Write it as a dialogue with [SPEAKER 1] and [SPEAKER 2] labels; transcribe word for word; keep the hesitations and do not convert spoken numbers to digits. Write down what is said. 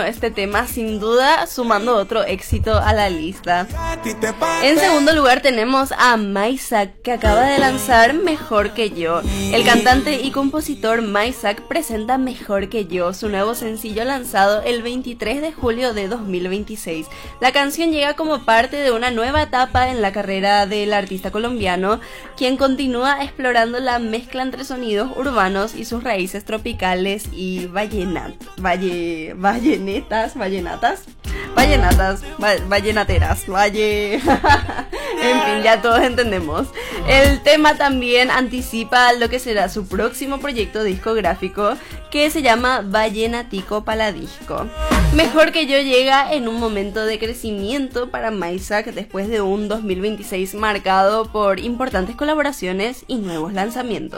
[SPEAKER 1] este tema sin duda sumando otro éxito a la lista. En segundo lugar tenemos a Maysak, que acaba de lanzar Mejor que yo. El cantante y compositor Maysak presenta Mejor que yo, su nuevo sencillo lanzado el veintitrés de julio de dos mil veintiséis. La canción llega como parte de una nueva etapa en la carrera del artista colombiano, quien continúa explorando la mezcla entre sonidos urbanos y sus raíces tropicales y vallenat, valle, vallenetas, vallenatas, vallenatas, va, vallenateras, valle... En fin, ya todos entendemos. El tema también anticipa lo que será su próximo proyecto discográfico, que se llama Vallenatico Paladisco. Mejor que yo llega en un momento de crecimiento para Maysak después de un dos mil veintiséis marcado por importantes colaboraciones y nuevos lanzamientos.